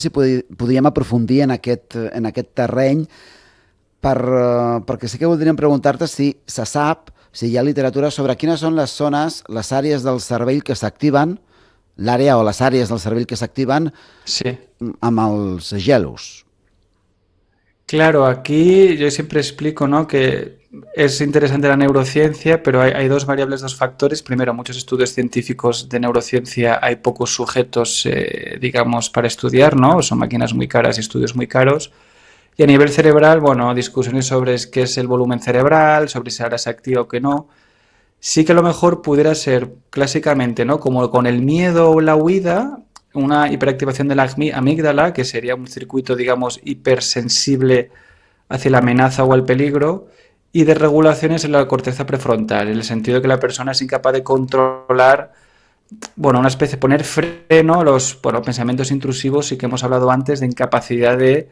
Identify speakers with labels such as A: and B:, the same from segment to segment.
A: si podíem aprofundir en aquest terreny perquè sí que voldríem preguntar-te si se sap, si hi ha literatura sobre quines són les zones, les àrees del cervell que s'activen, l'àrea o les àrees del cervell que s'activen
B: Sí.
A: amb els gelos.
B: Claro, aquí yo siempre explico, ¿no? Que es interesante la neurociencia, pero hay dos variables, dos factores. Primero, muchos estudios científicos de neurociencia hay pocos sujetos, digamos, para estudiar, ¿no? Son máquinas muy caras y estudios muy caros. Y a nivel cerebral, bueno, discusiones sobre qué es el volumen cerebral, sobre si ahora se activa o que no. Sí que a lo mejor pudiera ser clásicamente, ¿no? Como con el miedo o la huida, una hiperactivación de la amígdala, que sería un circuito, digamos, hipersensible hacia la amenaza o el peligro, y de regulaciones en la corteza prefrontal, en el sentido de que la persona es incapaz de controlar, bueno, una especie de poner freno a los, bueno, pensamientos intrusivos y que hemos hablado antes de incapacidad de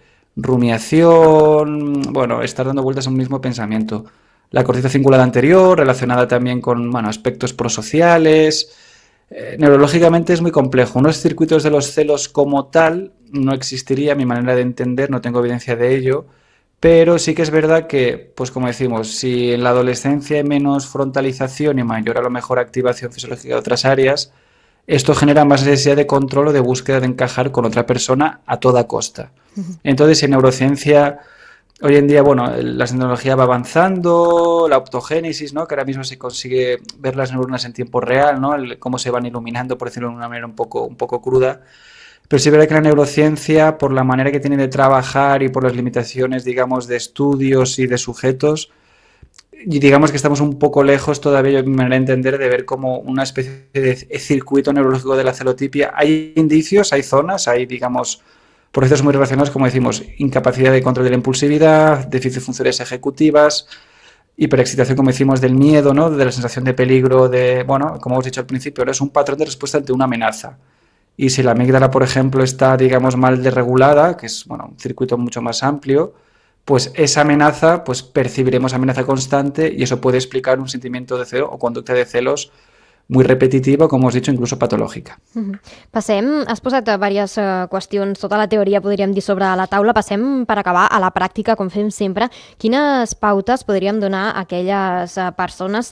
B: rumiación, bueno, estar dando vueltas a un mismo pensamiento. La corteza cingulada anterior, relacionada también con, bueno, aspectos prosociales. Neurológicamente es muy complejo. Unos circuitos de los celos como tal no existiría, a mi manera de entender, no tengo evidencia de ello, pero sí que es verdad que, pues como decimos, si en la adolescencia hay menos frontalización y mayor a lo mejor activación fisiológica de otras áreas, esto genera más necesidad de control o de búsqueda de encajar con otra persona a toda costa. Entonces, en neurociencia, hoy en día, bueno, la tecnología va avanzando, la optogénesis, ¿no? Que ahora mismo se consigue ver las neuronas en tiempo real, ¿no? Cómo se van iluminando, por decirlo de una manera un poco cruda. Pero sí es verdad que la neurociencia, por la manera que tiene de trabajar y por las limitaciones, digamos, de estudios y de sujetos, y digamos que estamos un poco lejos todavía, yo me manera de entender, de ver como una especie de circuito neurológico de la celotipia. Hay indicios, hay zonas, hay, digamos, procesos muy relacionados, como decimos, incapacidad de control de la impulsividad, déficit de funciones ejecutivas, hiperexcitación, como decimos, del miedo, ¿no? De la sensación de peligro, de, bueno, como hemos dicho al principio, ¿no? Es un patrón de respuesta ante una amenaza. Y si la amígdala, por ejemplo, está, digamos, mal desregulada, que es, bueno, un circuito mucho más amplio, pues esa amenaza, pues percibiremos amenaza constante y eso puede explicar un sentimiento de celo o conducta de celos muy repetitiva, como hemos dicho, incluso patològica.
C: Has posat diverses qüestions, tota la teoria podríem dir sobre la taula, passem per acabar a la pràctica, com fem sempre. Quines pautes podríem donar a aquelles persones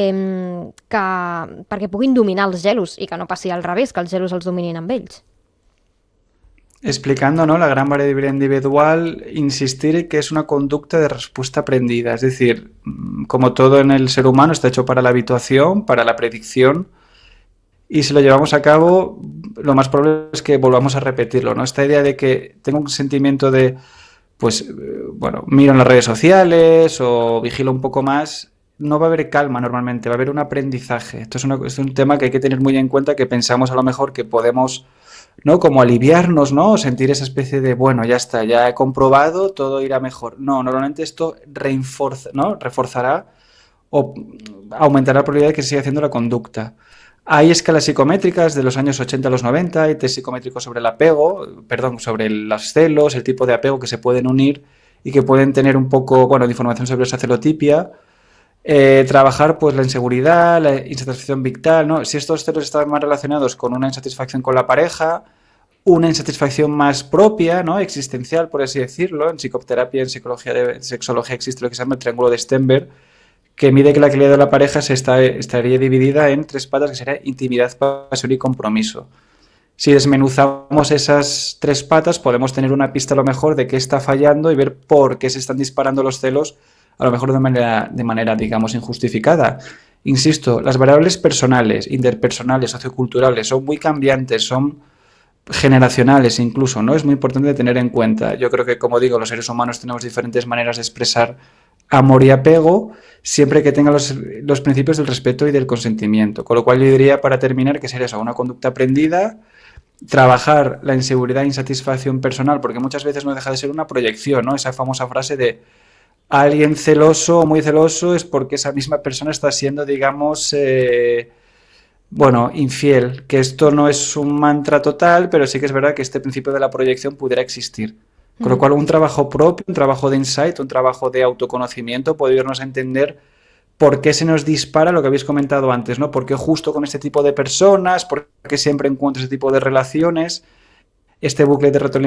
C: perquè puguin dominar els gelos i que no passi al revés, que els gelos els dominin amb ells?
B: Explicando, ¿no? La gran variabilidad individual, insistir que es una conducta de respuesta aprendida. Es decir, como todo en el ser humano está hecho para la habituación, para la predicción, y si lo llevamos a cabo, lo más probable es que volvamos a repetirlo, ¿no? Esta idea de que tengo un sentimiento de, pues, bueno, miro en las redes sociales o vigilo un poco más, no va a haber calma normalmente, va a haber un aprendizaje. Esto es un tema que hay que tener muy en cuenta, que pensamos a lo mejor que podemos, ¿no? Como aliviarnos, ¿no? O sentir esa especie de, bueno, ya está, ya he comprobado, todo irá mejor. No, normalmente esto ¿no? Reforzará o aumentará la probabilidad de que se siga haciendo la conducta. Hay escalas psicométricas de los años 80 a los 90, hay test psicométricos sobre el apego, perdón, sobre los celos, el tipo de apego que se pueden unir y que pueden tener un poco, bueno, de información sobre esa celotipia. Trabajar pues la inseguridad, la insatisfacción vital, ¿no? Si estos celos están más relacionados con una insatisfacción con la pareja, una insatisfacción más propia, ¿no? Existencial, por así decirlo. En psicoterapia, en psicología de sexología existe lo que se llama el triángulo de Stenberg, que mide que la calidad de la pareja estaría dividida en 3 patas, que sería intimidad, pasión y compromiso. Si desmenuzamos esas 3 patas, podemos tener una pista a lo mejor de qué está fallando y ver por qué se están disparando los celos, a lo mejor de manera, digamos, injustificada. Insisto, las variables personales, interpersonales, socioculturales son muy cambiantes, son generacionales incluso, ¿no? Es muy importante tener en cuenta. Yo creo que, como digo, los seres humanos tenemos diferentes maneras de expresar amor y apego, siempre que tenga los principios del respeto y del consentimiento. Con lo cual yo diría, para terminar, que sería eso, una conducta aprendida, trabajar la inseguridad e insatisfacción personal, porque muchas veces no deja de ser una proyección, ¿no? Esa famosa frase de alguien celoso o muy celoso es porque esa misma persona está siendo, digamos, bueno, infiel, que esto no es un mantra total, pero sí que es verdad que este principio de la proyección pudiera existir. Con lo cual, un trabajo propio, un trabajo de insight, un trabajo de autoconocimiento puede ayudarnos a entender por qué se nos dispara lo que habéis comentado antes, ¿no? ¿Por qué justo con este tipo de personas? ¿Por qué siempre encuentro ese tipo de relaciones? este bucle de retroalimentación